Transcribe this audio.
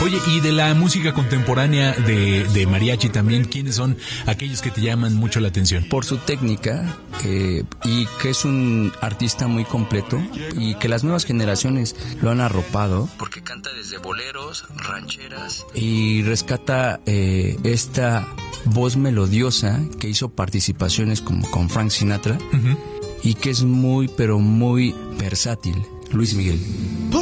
Oye, y de la música contemporánea de mariachi también, ¿quiénes son aquellos que te llaman mucho la atención? Por su técnica, y que es un artista muy completo, y que las nuevas generaciones lo han arropado, porque canta desde boleros, rancheras, y rescata esta voz melodiosa que hizo participaciones como con Frank Sinatra, y que es muy, pero muy versátil. Luis Miguel.